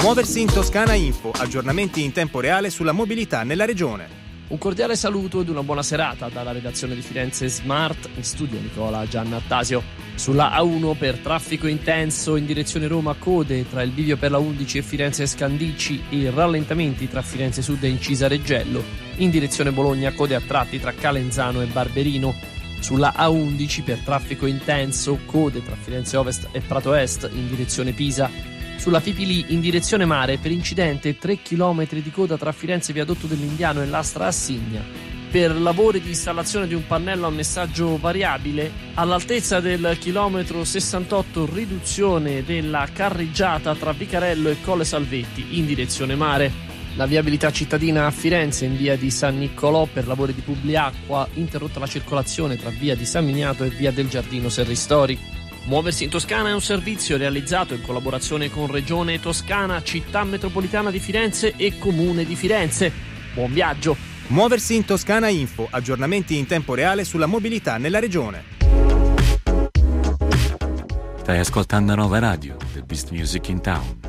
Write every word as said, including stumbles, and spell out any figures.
Muoversi in Toscana Info, aggiornamenti in tempo reale sulla mobilità nella regione. Un cordiale saluto ed una buona serata dalla redazione di Firenze Smart, in studio Nicola Giannattasio. Sulla A uno per traffico intenso in direzione Roma, code tra il bivio per la undici e Firenze Scandicci e rallentamenti tra Firenze Sud e Incisa Reggello. In direzione Bologna, code a tratti tra Calenzano e Barberino. Sulla A undici per traffico intenso, code tra Firenze Ovest e Prato Est in direzione Pisa. Sulla Fipili in direzione mare per incidente tre chilometri di coda tra Firenze Viadotto dell'Indiano e Lastra Assigna. Per lavori di installazione di un pannello a messaggio variabile all'altezza del chilometro sessantotto, riduzione della carreggiata tra Vicarello e Colle Salvetti in direzione mare. La viabilità cittadina a Firenze in via di San Niccolò per lavori di Publiacqua, interrotta la circolazione tra via di San Miniato e via del Giardino Serristori. Muoversi in Toscana è un servizio realizzato in collaborazione con Regione Toscana, Città Metropolitana di Firenze e Comune di Firenze. Buon viaggio! Muoversi in Toscana Info, aggiornamenti in tempo reale sulla mobilità nella regione. Stai ascoltando Nova Radio, the best music in town.